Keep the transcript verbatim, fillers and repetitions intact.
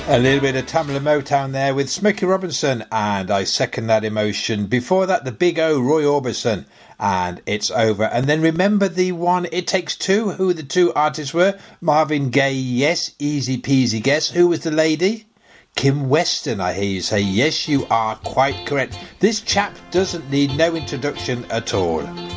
A little bit of Tamla Motown there with Smokey Robinson and I Second That Emotion. Before that, the Big O, Roy Orbison, and It's Over. And then remember the one, It Takes Two, who the two artists were? Marvin Gaye, yes, easy peasy guess. Who was the lady? Kim Weston, I hear you say. Yes, you are quite correct. This chap doesn't need no introduction at all.